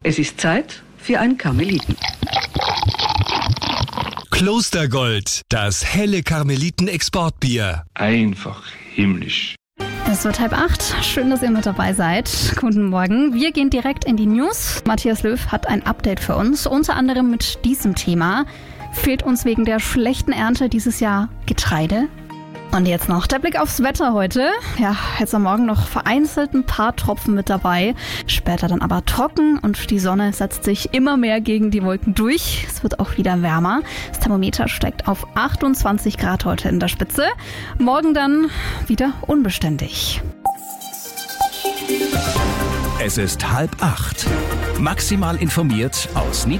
Es ist Zeit für ein Karmeliten. Klostergold, das helle Karmeliten-Exportbier. Einfach himmlisch. Es wird 7:30. Schön, dass ihr mit dabei seid. Guten Morgen. Wir gehen direkt in die News. Matthias Löw hat ein Update für uns, unter anderem mit diesem Thema. Fehlt uns wegen der schlechten Ernte dieses Jahr Getreide? Und jetzt noch der Blick aufs Wetter heute. Ja, jetzt am Morgen noch vereinzelt ein paar Tropfen mit dabei. Später dann aber trocken und die Sonne setzt sich immer mehr gegen die Wolken durch. Es wird auch wieder wärmer. Das Thermometer steigt auf 28 Grad heute in der Spitze. Morgen dann wieder unbeständig. Es ist 7:30. Maximal informiert aus